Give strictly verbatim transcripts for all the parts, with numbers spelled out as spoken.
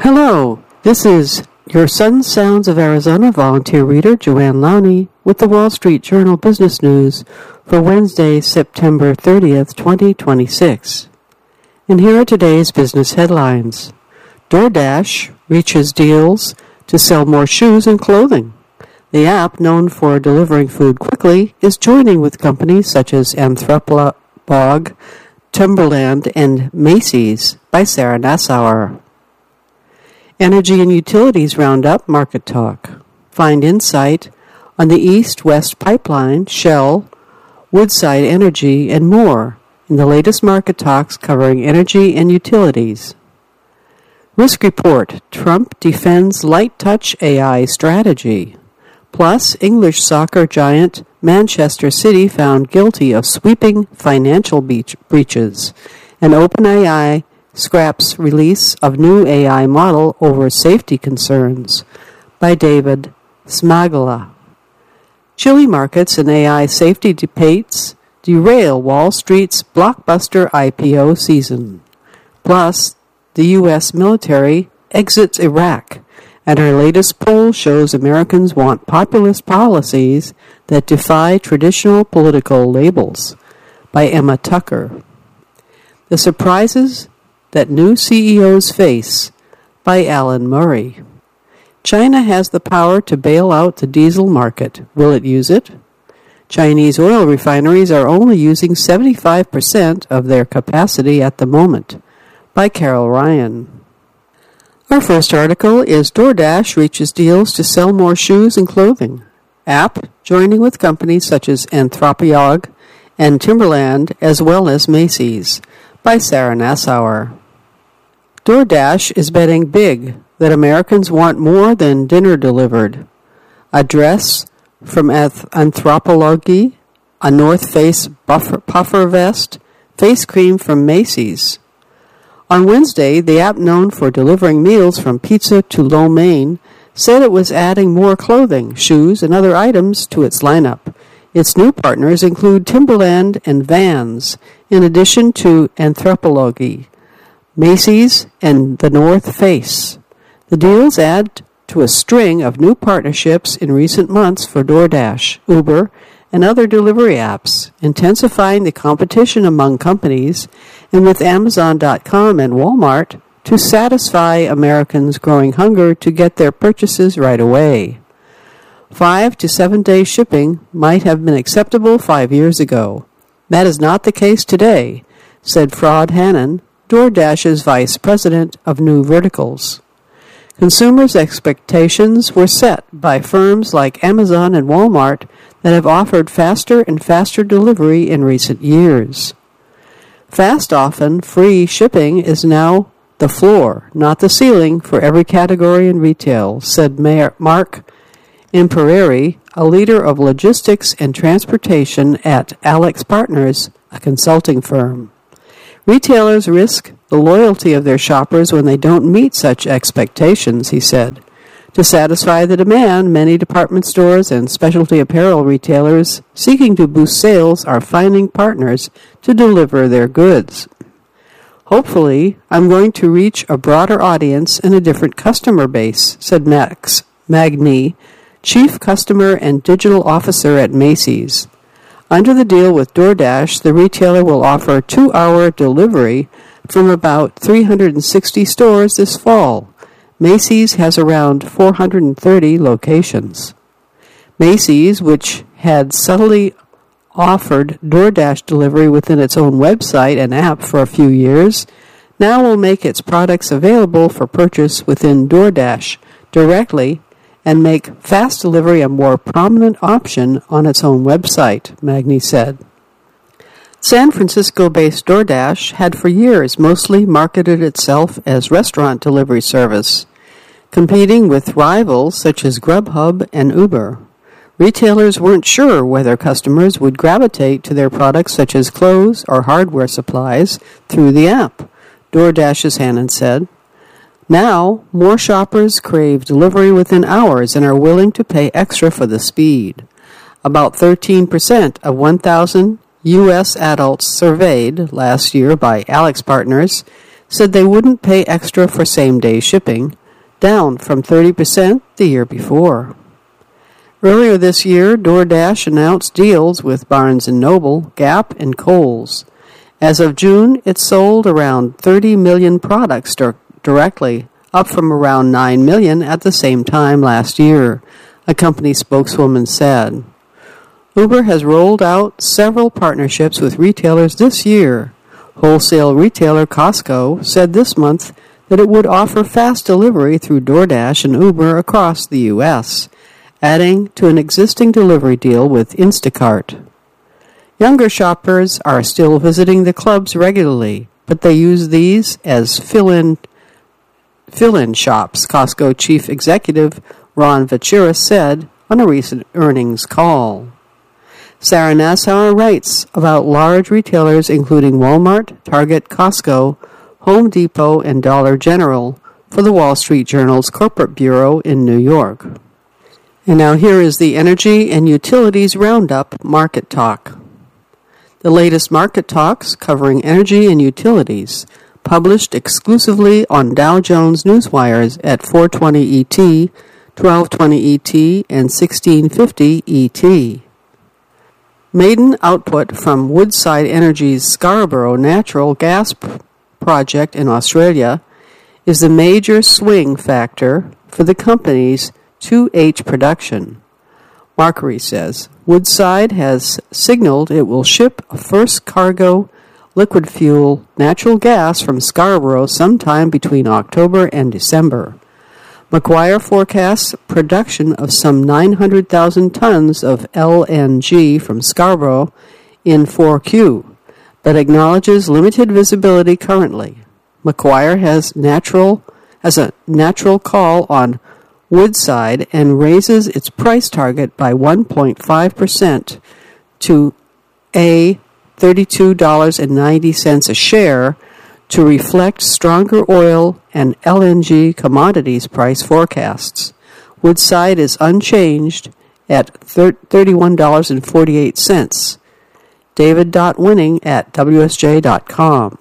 Hello, this is your Sun Sounds of Arizona volunteer reader, Joanne Lowney, with the Wall Street Journal Business News for Wednesday, September thirtieth, twenty twenty-six. And here are today's business headlines. DoorDash reaches deals to sell more shoes and clothing. The app, known for delivering food quickly, is joining with companies such as Anthropolog, Timberland, and Macy's by Sarah Nassauer. Energy and Utilities Roundup Market Talk. Find insight on the East-West Pipeline, Shell, Woodside Energy, and more in the latest market talks covering energy and utilities. Risk Report. Trump defends light touch A I strategy. Plus, English soccer giant Manchester City found guilty of sweeping financial beach breaches. And OpenAI scraps release of new A I model over safety concerns by David Smagala. Chile markets and A I safety debates derail Wall Street's blockbuster I P O season. Plus, the U S military exits Iraq, and our latest poll shows Americans want populist policies that defy traditional political labels by Emma Tucker. The surprises that new C E Os face by Alan Murray. China has the power to bail out the diesel market. Will it use it? Chinese oil refineries are only using seventy-five percent of their capacity at the moment by Carol Ryan. Our first article is DoorDash reaches deals to sell more shoes and clothing. App joining with companies such as Anthropolog and Timberland as well as Macy's by Sarah Nassauer. DoorDash is betting big that Americans want more than dinner delivered. A dress from Anthropologie, a North Face buffer, puffer vest, face cream from Macy's. On Wednesday, the app known for delivering meals from pizza to lo mein said it was adding more clothing, shoes, and other items to its lineup. Its new partners include Timberland and Vans, in addition to Anthropologie, Macy's, and the North Face. The deals add to a string of new partnerships in recent months for DoorDash, Uber, and other delivery apps, intensifying the competition among companies and with Amazon dot com and Walmart to satisfy Americans' growing hunger to get their purchases right away. Five to seven day shipping might have been acceptable five years ago. That is not the case today, said Fraud Hannon, DoorDash's vice president of new verticals. Consumers' expectations were set by firms like Amazon and Walmart that have offered faster and faster delivery in recent years. Fast often, free shipping is now the floor, not the ceiling, for every category in retail, said Mayor Mark Impereri, a leader of logistics and transportation at Alex Partners, a consulting firm. Retailers risk the loyalty of their shoppers when they don't meet such expectations, he said. To satisfy the demand, many department stores and specialty apparel retailers seeking to boost sales are finding partners to deliver their goods. Hopefully, I'm going to reach a broader audience and a different customer base, said Max Magny, Chief Customer and Digital Officer at Macy's. Under the deal with DoorDash, the retailer will offer two-hour delivery from about three hundred sixty stores this fall. Macy's has around four hundred thirty locations. Macy's, which had subtly offered DoorDash delivery within its own website and app for a few years, now will make its products available for purchase within DoorDash directly and make fast delivery a more prominent option on its own website, Magny said. San Francisco-based DoorDash had for years mostly marketed itself as restaurant delivery service, competing with rivals such as Grubhub and Uber. Retailers weren't sure whether customers would gravitate to their products such as clothes or hardware supplies through the app, DoorDash's Hannon said. Now, more shoppers crave delivery within hours and are willing to pay extra for the speed. About thirteen percent of one thousand U S adults surveyed last year by Alex Partners said they wouldn't pay extra for same-day shipping, down from thirty percent the year before. Earlier this year, DoorDash announced deals with Barnes and Noble, Gap, and Kohl's. As of June, it sold around thirty million products dir- directly, up from around nine million at the same time last year, a company spokeswoman said. Uber has rolled out several partnerships with retailers this year. Wholesale retailer Costco said this month that it would offer fast delivery through DoorDash and Uber across the U S, adding to an existing delivery deal with Instacart. Younger shoppers are still visiting the clubs regularly, but they use these as fill-in fill-in shops, Costco chief executive Ron Vacheris said on a recent earnings call. Sarah Nassauer writes about large retailers including Walmart, Target, Costco, Home Depot, and Dollar General for the Wall Street Journal's Corporate Bureau in New York. And now here is the Energy and Utilities Roundup Market Talk. The latest market talks covering energy and utilities, published exclusively on Dow Jones Newswires at four twenty E T, twelve twenty E T, and sixteen fifty E T. Maiden output from Woodside Energy's Scarborough natural gas p- project in Australia is the major swing factor for the company's two H production. Markery says Woodside has signaled it will ship a first cargo liquid fuel natural gas from Scarborough sometime between October and December. Macquarie forecasts production of some nine hundred thousand tons of L N G from Scarborough in four Q, but acknowledges limited visibility currently. Macquarie has natural has a natural call on Woodside and raises its price target by one point five percent to a thirty-two dollars and ninety cents a share to reflect stronger oil and L N G commodities price forecasts. Woodside is unchanged at thirty-one dollars and forty-eight cents. David Winning at W S J dot com.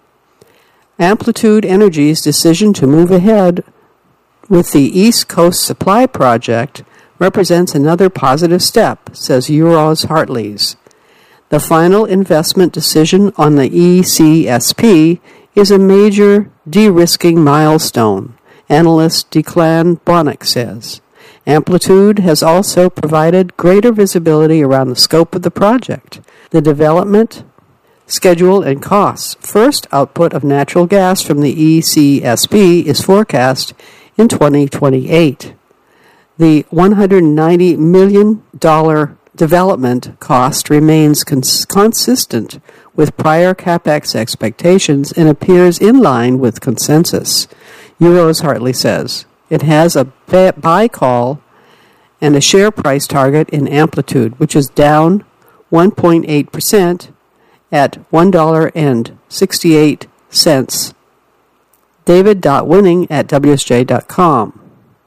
Amplitude Energy's decision to move ahead with the East Coast Supply Project represents another positive step, says Euros Hartleys. The final investment decision on the E C S P is a major de-risking milestone, analyst Declan Bonnick says. Amplitude has also provided greater visibility around the scope of the project, the development, schedule, and costs. First output of natural gas from the E C S P is forecast in twenty twenty-eight. The one hundred ninety million dollars development cost remains cons- consistent with prior CapEx expectations and appears in line with consensus. Euros Hartley says it has a buy call and a share price target in Amplitude, which is down one point eight percent at one dollar and sixty-eight cents. David Winning at W S J dot com.